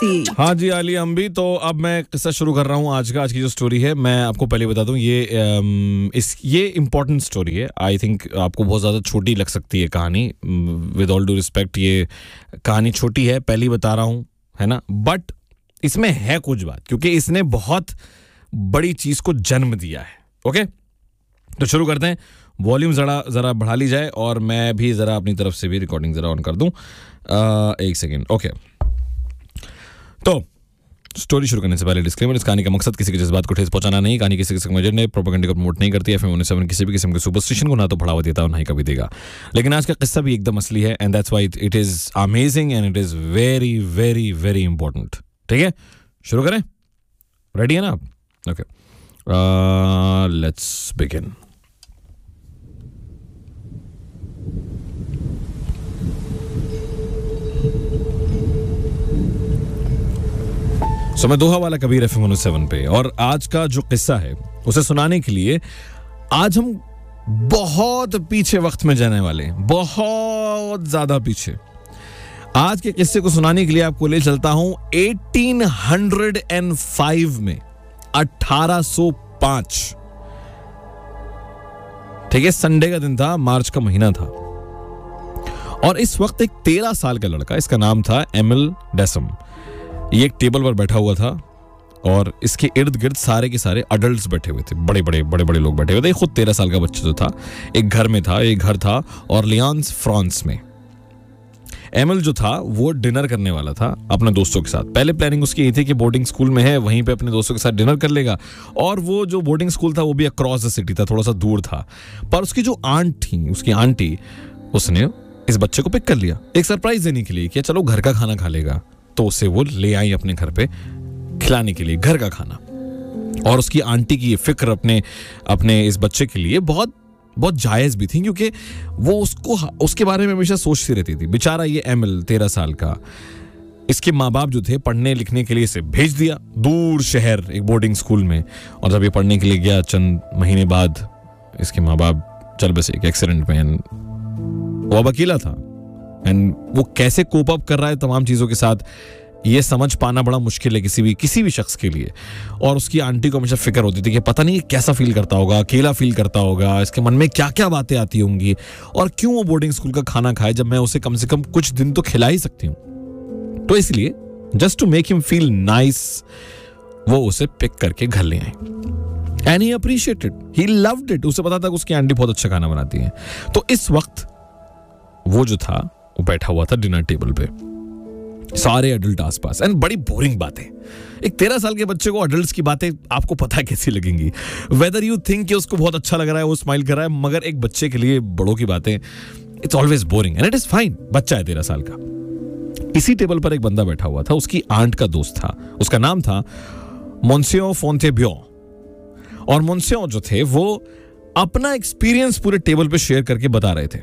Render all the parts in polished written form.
मस्ती। हाँ जी आली अम्बी, तो अब मैं किस्सा शुरू कर रहा हूँ आज की जो स्टोरी है। मैं आपको पहले बता दूँ, ये इम्पोर्टेंट स्टोरी है। आई थिंक आपको बहुत ज़्यादा छोटी लग सकती है कहानी। विद ऑल डू रिस्पेक्ट, ये कहानी छोटी है, पहले ही बता रहा हूँ, है ना। बट इसमें है कुछ बात, क्योंकि इसने बहुत बड़ी चीज़ को जन्म दिया है। ओके, तो शुरू करते हैं। वॉल्यूम ज़रा बढ़ा ली जाए और मैं भी ज़रा अपनी तरफ से भी रिकॉर्डिंग ज़रा ऑन कर दूँ। एक सेकेंड। ओके, तो स्टोरी शुरू करने से पहले डिस्क्लेमर, इस कहानी का मकसद किसी के जज्बात को ठेस पहुंचाना नहीं। कहानी किसी किस्म के ने प्रोपेगेंडा को प्रमोट नहीं करती है। FM 107 किसी भी किस्म के सुपरस्टिशन को ना तो बढ़ावा देता और ना ही कभी देगा। लेकिन आज का किस्सा भी एकदम असली है, and that's why it is amazing and it is very very very important. ठीक है, शुरू करें? रेडी है ना आप? Okay, let's begin. So, मैं दोहा वाला कबीर FM 107 पे, और आज का जो किस्सा है उसे सुनाने के लिए आज हम बहुत पीछे वक्त में जाने वाले हैं, बहुत ज्यादा पीछे। आज के किस्से को सुनाने के लिए आपको ले चलता हूं 1805 में, 1805। ठीक है, संडे का दिन था, मार्च का महीना था, और इस वक्त एक 13 साल का लड़का, इसका नाम था एमिल डेसम, ये एक टेबल पर बैठा हुआ था और इसके इर्द गिर्द सारे के सारे अडल्ट्स बैठे हुए थे। बड़े बड़े लोग बैठे हुए थे। खुद 13 साल का बच्चा जो था एक घर में था। एक घर था ऑरलियांस, फ्रांस में। एमिल जो था वो डिनर करने वाला था अपने दोस्तों के साथ। पहले प्लानिंग उसकी ये थी कि बोर्डिंग स्कूल में है, वहीं पे अपने दोस्तों के साथ डिनर कर लेगा। और वो जो बोर्डिंग स्कूल था वो भी अक्रॉस द सिटी था, थोड़ा सा दूर था। पर उसकी जो आंट थी, उसकी आंटी, उसने इस बच्चे को पिक कर लिया एक सरप्राइज देने के लिए कि चलो घर का खाना खा लेगा। तो उसे वो ले आई अपने घर पे खिलाने के लिए घर का खाना। और उसकी आंटी की ये फिक्र अपने इस बच्चे के लिए बहुत बहुत जायज भी थी, क्योंकि वो उसके बारे में हमेशा सोचती रहती थी। बेचारा ये एमिल 13 साल का, इसके माँ बाप जो थे पढ़ने लिखने के लिए इसे भेज दिया दूर शहर एक बोर्डिंग स्कूल में। और जब ये पढ़ने के लिए गया, चंद महीने बाद इसके माँ बाप चल बसे एक एक्सीडेंट में। वो अब अकेला था, एंड वो कैसे कोप अप कर रहा है तमाम चीज़ों के साथ, ये समझ पाना बड़ा मुश्किल है किसी भी शख्स के लिए। और उसकी आंटी को हमेशा फिक्र होती थी कि पता नहीं कैसा फील करता होगा, अकेला फील करता होगा, इसके मन में क्या क्या बातें आती होंगी, और क्यों वो बोर्डिंग स्कूल का खाना खाए जब मैं उसे कम से कम कुछ दिन तो खिला ही सकती हूँ। तो इसलिए just to make him feel nice, वो उसे पिक करके घर ले आई। And he appreciated, he loved it. उसे पता था कि उसकी आंटी बहुत अच्छा खाना बनाती है। तो इस वक्त वो जो था वो बैठा हुआ था डिनर टेबल पे, सारे अडल्ट आसपास, एंड बड़ी बोरिंग बातें। एक 13 साल के बच्चे को अडल्ट्स की बातें आपको पता कैसी लगेंगी। वेदर यू थिंक कि उसको बहुत अच्छा लग रहा है, वो स्माइल कर रहा है, मगर एक बच्चे के लिए बड़ों की बातें it's always boring, and it is fine. बच्चा है 13 साल का। इसी टेबल पर एक बंदा बैठा हुआ था, उसकी आंट का दोस्त था, उसका नाम था मोंसियो फोंटेब्यों। और मोंसियो जो थे वो अपना एक्सपीरियंस पूरे टेबल पे शेयर करके बता रहे थे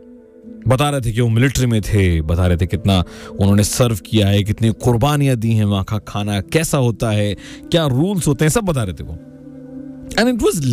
कि वो मिलिट्री में थे, बता रहे थे कितना उन्होंने सर्व किया है, कितनी कुर्बानियां दी हैं, वहां का खाना कैसा होता है, क्या रूल्स होते हैं, सब बता रहे थे वो। And it was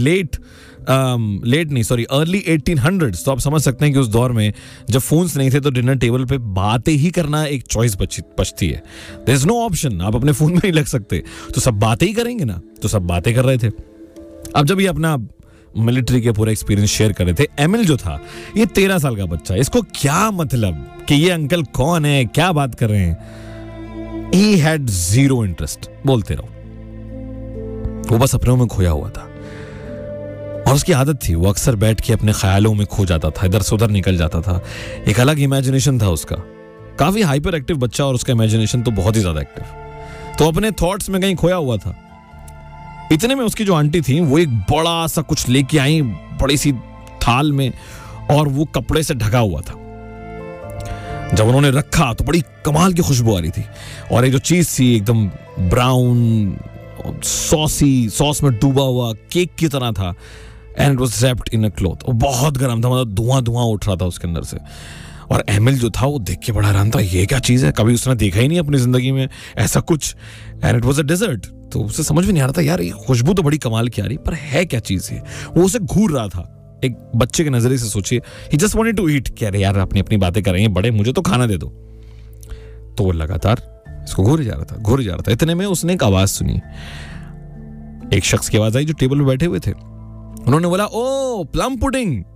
early 1800s। तो आप समझ सकते हैं कि उस दौर में जब फोन्स नहीं थे तो डिनर टेबल पे बातें ही करना एक चॉइस बचती है। देयर इज नो ऑप्शन, आप अपने फोन में नहीं लग सकते, तो सब बातें ही करेंगे ना। तो सब बातें कर रहे थे। अब जब ये अपना मिलिट्री के पूरा एक्सपीरियंस शेयर कर रहे थे, एमिल जो था ये 13 साल का बच्चा, इसको क्या मतलब कि ये अंकल कौन है, क्या बात कर रहे हैं। He had zero interest, बोलते रहो। वो बस अपनों में खोया हुआ था, और उसकी आदत थी वो अक्सर बैठ के अपने ख्यालों में खो जाता था, इधर से उधर निकल जाता था। एक अलग इमेजिनेशन था उसका, काफी हाइपर एक्टिव बच्चा, और उसका इमेजिनेशन तो बहुत ही ज्यादा एक्टिव। तो अपने थॉट्स में कहीं खोया हुआ था। इतने में उसकी जो आंटी थी वो एक बड़ा सा कुछ लेके आई, बड़ी सी थाल में, और वो कपड़े से ढका हुआ था। जब उन्होंने रखा तो बड़ी कमाल की खुशबू आ रही थी, और एक जो चीज थी एकदम ब्राउन सॉस में डूबा हुआ केक की तरह था। And it was wrapped in a cloth. और बहुत गर्म था, मतलब धुआं उठ रहा था उसके अंदर से। और एमिल जो था वो देख के बड़ा हैरान था, ये क्या चीज है, कभी उसने देखा ही नहीं अपनी जिंदगी में ऐसा कुछ। And it was a desert. तो उसे समझ में नहीं आ रहा था, यार ये खुशबू तो बड़ी कमाल की आ रही, पर है क्या चीज है। वो उसे घूर रहा था, एक बच्चे के नजरिए से सोचिए। ही जस्ट वांटेड टू ईट, कह रहे यार अपनी अपनी बातें कर रहे हैं बड़े, मुझे तो खाना दे दो। तो वो लगातार इसको घूरे जा रहा था। इतने में उसने एक आवाज सुनी। एक शख्स की आवाज आई जो टेबल पर बैठे हुए थे। उन्होंने बोला, ओ प्लम पुडिंग।